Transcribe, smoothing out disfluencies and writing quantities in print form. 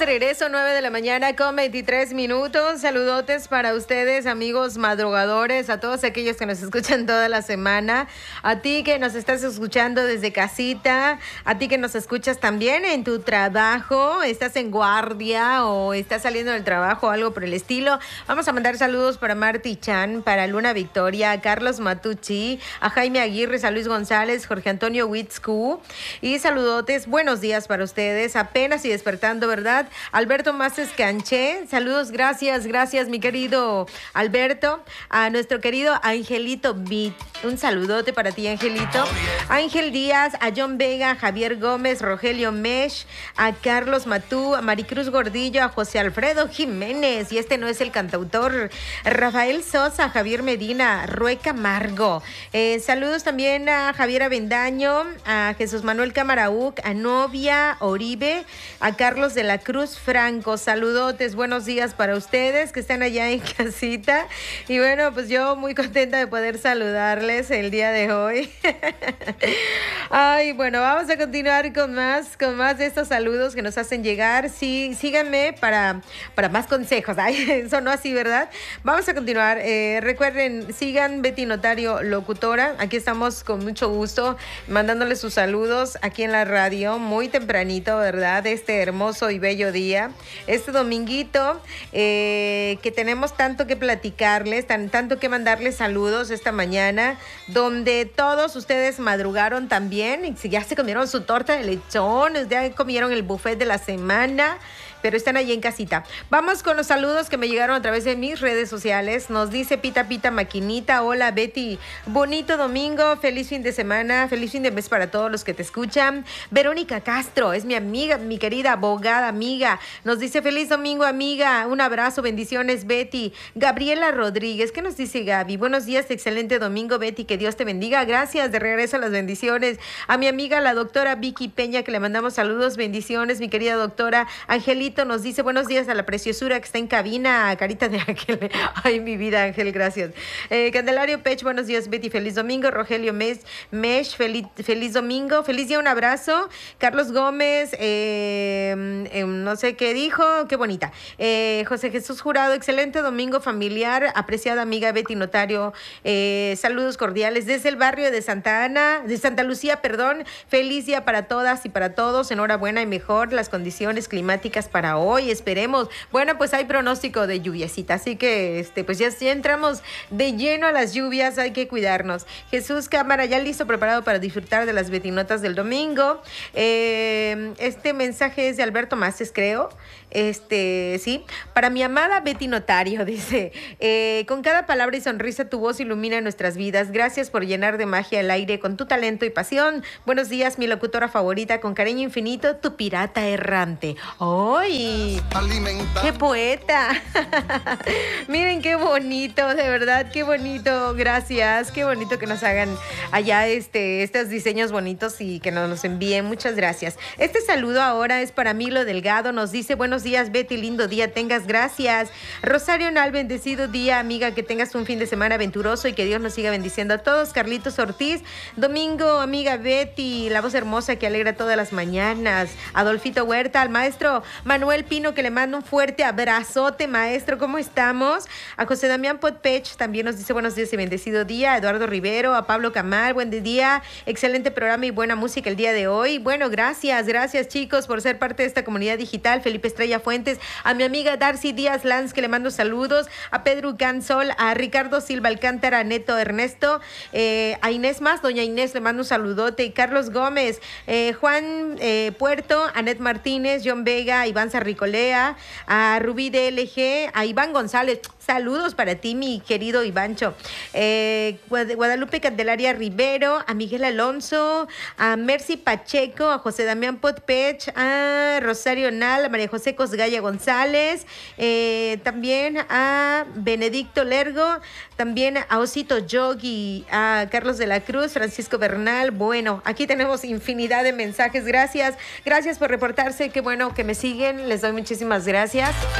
de regreso, 9 de la mañana con 23 minutos. Saludotes para ustedes, amigos madrugadores, a todos aquellos que nos escuchan toda la semana, a ti que nos estás escuchando desde casita, a ti que nos escuchas también en tu trabajo, estás en guardia o estás saliendo del trabajo o algo por el estilo. Vamos a mandar saludos para Marty Chan, para Luna Victoria, a Carlos Matucci, a Jaime Aguirre, a Luis González, Jorge Antonio Witzku, y saludotes, buenos días para ustedes, apenas y despertando, ¿verdad? Alberto Maces Canché, saludos, gracias mi querido Alberto, a nuestro querido Angelito Beat, un saludote para ti, Angelito, Ángel Díaz, a John Vega, a Javier Gómez, Rogelio Mesh, a Carlos Matú, a Maricruz Gordillo, a José Alfredo Jiménez, y este no es el cantautor, Rafael Sosa, Javier Medina, Rue Camargo, saludos también a Javier Avendaño, a Jesús Manuel Camaraúc, a Novia Oribe, a Carlos de la Cruz Franco, saludotes, buenos días para ustedes que están allá en casita, y bueno, pues yo muy contenta de poder saludarles el día de hoy. Ay, bueno, vamos a continuar con más de estos saludos que nos hacen llegar. Sí, síganme para más consejos. Ay, eso no así, ¿verdad? Vamos a continuar. Recuerden, sigan Betty Notario Locutora. Aquí estamos con mucho gusto mandándoles sus saludos aquí en la radio muy tempranito, ¿verdad? Este hermoso y bello día. Este dominguito que tenemos tanto que platicarles, tanto que mandarles saludos esta mañana, donde todos ustedes madrugaron también y ya se comieron su torta de lechón, ya comieron el buffet de la semana, pero están allí en casita. Vamos con los saludos que me llegaron a través de mis redes sociales. Nos dice Pita Pita Maquinita, hola Betty, bonito domingo, feliz fin de semana, feliz fin de mes para todos los que te escuchan. Verónica Castro, es mi amiga, mi querida abogada amiga, nos dice feliz domingo amiga, un abrazo, bendiciones Betty. Gabriela Rodríguez, ¿qué nos dice Gaby? Buenos días, excelente domingo Betty, que Dios te bendiga, gracias, de regreso a las bendiciones. A mi amiga la doctora Vicky Peña, que le mandamos saludos, bendiciones, mi querida doctora. Angelita nos dice buenos días a la preciosura que está en cabina, carita de Ángel. Ay, mi vida, Ángel, gracias. Candelario Pech, buenos días, Betty, feliz domingo. Rogelio Mesh, feliz domingo, feliz día, un abrazo. Carlos Gómez, no sé qué dijo, qué bonita. José Jesús Jurado, excelente domingo familiar, apreciada amiga Betty Notario, saludos cordiales desde el barrio de Santa Lucía, perdón, feliz día para todas y para todos, enhorabuena y mejor las condiciones climáticas para hoy, esperemos. Bueno, pues hay pronóstico de lluviecita, así que pues ya entramos de lleno a las lluvias, hay que cuidarnos. Jesús Cámara, ya listo, preparado para disfrutar de las betinotas del domingo. Este mensaje es de Alberto Maces, creo. Sí, para mi amada Betty Notario, dice, con cada palabra y sonrisa tu voz ilumina nuestras vidas, gracias por llenar de magia el aire con tu talento y pasión. Buenos días, mi locutora favorita, con cariño infinito, tu pirata errante. ¡Ay! ¡Qué poeta! Miren qué bonito, de verdad, qué bonito, gracias, qué bonito que nos hagan allá estos diseños bonitos y que nos los envíen, muchas gracias. Este saludo ahora es para Milo Delgado, nos dice, buenos días Betty, lindo día tengas, gracias. Rosario Nal, bendecido día, amiga, que tengas un fin de semana aventuroso y que Dios nos siga bendiciendo a todos. Carlitos Ortiz, domingo, amiga Betty, la voz hermosa que alegra todas las mañanas. Adolfito Huerta, al maestro Manuel Pino, que le mando un fuerte abrazote, maestro, ¿cómo estamos? A José Damián Potpech también nos dice buenos días y bendecido día. A Eduardo Rivero, a Pablo Camal, buen día, excelente programa y buena música el día de hoy. Bueno, gracias chicos por ser parte de esta comunidad digital. Felipe Estrella Fuentes, a mi amiga Darcy Díaz Lanz, que le mando saludos, a Pedro Cansol, a Ricardo Silva Alcántara, a Neto Ernesto, a Inés Más, doña Inés, le mando un saludote, y Carlos Gómez, Juan Puerto, Anet Martínez, John Vega, Iván Sarricolea, a Rubí DLG, a Iván González, saludos para ti, mi querido Ivancho, Guadalupe Candelaria Rivero, a Miguel Alonso, a Mercy Pacheco, a José Damián Potpech, a Rosario Nal, a María José Cosgaya González, también a Benedicto Lergo, también a Osito Yogi, a Carlos de la Cruz, Francisco Bernal. Bueno, aquí tenemos infinidad de mensajes, gracias por reportarse, qué bueno que me siguen, les doy muchísimas gracias.